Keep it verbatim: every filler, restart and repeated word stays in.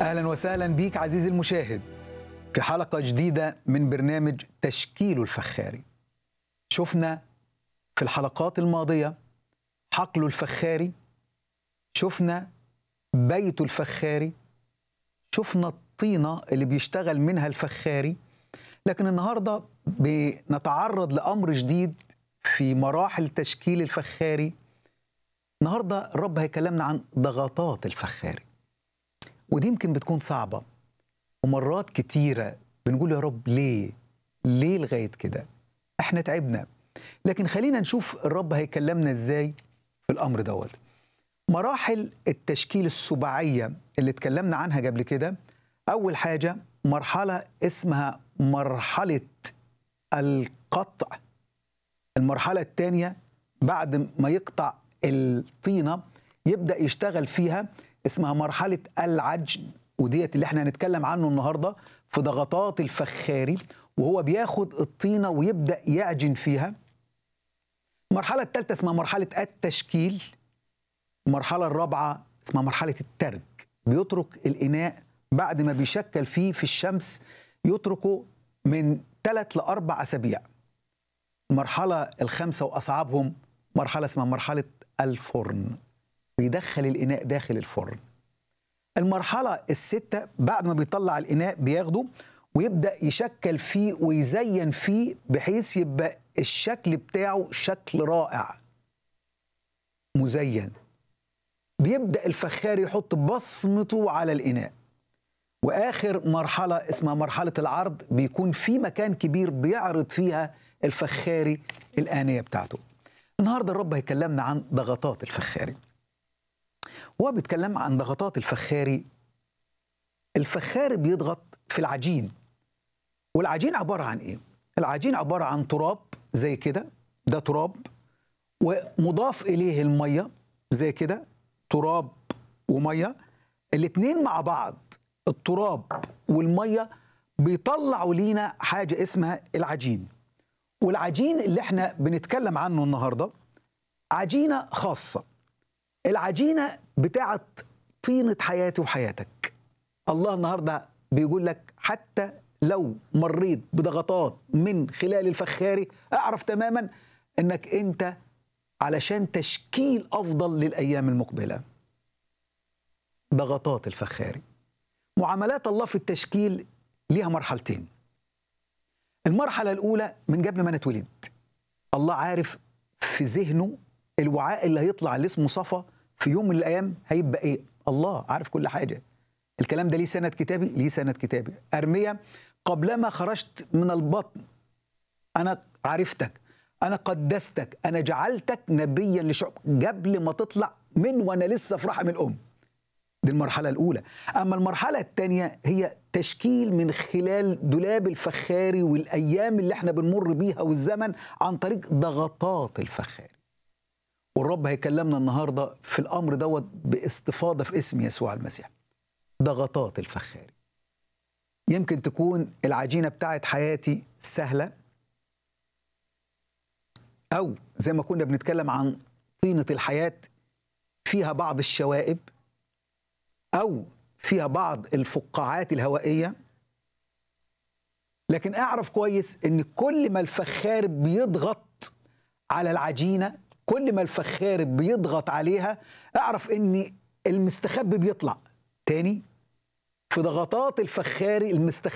أهلا وسهلا بيك عزيزي المشاهد في حلقة جديدة من برنامج تشكيل الفخاري. شفنا في الحلقات الماضية حقل الفخاري، شفنا بيت الفخاري، شفنا الطينة اللي بيشتغل منها الفخاري. لكن النهاردة بنتعرض لأمر جديد في مراحل تشكيل الفخاري. النهاردة الرب هيكلمنا عن ضغطات الفخاري، ودي يمكن بتكون صعبة، ومرات كتيرة بنقول يا رب ليه؟ ليه لغاية كده؟ احنا تعبنا. لكن خلينا نشوف الرب هيكلمنا ازاي في الأمر دوت. مراحل التشكيل السباعية اللي اتكلمنا عنها قبل كده، أول حاجة مرحلة اسمها مرحلة القطع. المرحلة الثانية بعد ما يقطع الطينة يبدأ يشتغل فيها اسمها مرحلة العجن، وديت اللي احنا هنتكلم عنه النهاردة في ضغطات الفخاري، وهو بياخد الطينة ويبدأ يعجن فيها. المرحلة الثالثة اسمها مرحلة التشكيل. المرحلة الرابعة اسمها مرحلة الترك، بيترك الإناء بعد ما بيشكل فيه في الشمس، يتركه من ثلاث لأربع أسابيع. المرحلة الخامسة وأصعبهم مرحلة اسمها مرحلة الفرن، بيدخل الإناء داخل الفرن. المرحلة الستة بعد ما بيطلع الإناء بياخده ويبدأ يشكل فيه ويزين فيه بحيث يبقى الشكل بتاعه شكل رائع مزين. بيبدأ الفخار يحط بصمته على الإناء. وآخر مرحلة اسمها مرحلة العرض، بيكون في مكان كبير بيعرض فيها الفخاري الآنية بتاعته. النهاردة الرب هيكلمنا عن ضغطات الفخاري. وهو بيتكلم عن ضغطات الفخاري، الفخاري بيضغط في العجين. والعجين عبارة عن إيه؟ العجين عبارة عن تراب زي كده، ده تراب، ومضاف إليه المية زي كده، تراب ومية، الاتنين مع بعض التراب والمية بيطلعوا لينا حاجة اسمها العجين. والعجين اللي احنا بنتكلم عنه النهاردة عجينة خاصة، العجينة بتاعت طينة حياتي وحياتك. الله النهاردة بيقول لك حتى لو مريت بضغطات من خلال الفخاري اعرف تماما انك انت علشان تشكيل افضل للايام المقبلة. ضغطات الفخاري، معاملات الله في التشكيل ليها مرحلتين. المرحلة الأولى من قبل ما نتولد، الله عارف في ذهنه الوعاء اللي هيطلع اللي اسمه صفا في يوم من الأيام هيبقى إيه. الله عارف كل حاجة. الكلام ده ليه سند كتابي؟ ليه سند كتابي. أرميا قبلما خرجت من البطن أنا عرفتك، أنا قدستك، أنا جعلتك نبيا لشعب، قبل ما تطلع من وأنا لسه في رحم الأم. دي المرحلة الأولى. أما المرحلة الثانية هي تشكيل من خلال دولاب الفخاري والأيام اللي احنا بنمر بيها والزمن عن طريق ضغطات الفخاري. والرب هيكلمنا النهاردة في الأمر دوت باستفاضة في اسم يسوع المسيح. ضغطات الفخاري. يمكن تكون العجينة بتاعت حياتي سهلة، أو زي ما كنا بنتكلم عن طينة الحياة فيها بعض الشوائب، أو فيها بعض الفقاعات الهوائية. لكن أعرف كويس إن كل ما الفخار بيضغط على العجينة، كل ما الفخار بيضغط عليها، أعرف إن المستخبي بيطلع تاني. في ضغطات الفخاري المستخبي